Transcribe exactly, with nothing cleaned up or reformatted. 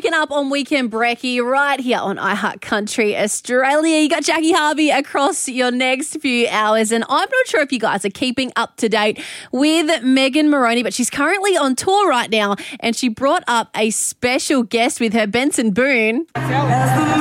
waking up on Weekend Brekkie right here on iHeart Country Australia. You got Jackie Harvey across your next few hours, and I'm not sure if you guys are keeping up to date with Megan Moroney, but she's currently on tour right now, and she brought up a special guest with her, Benson Boone.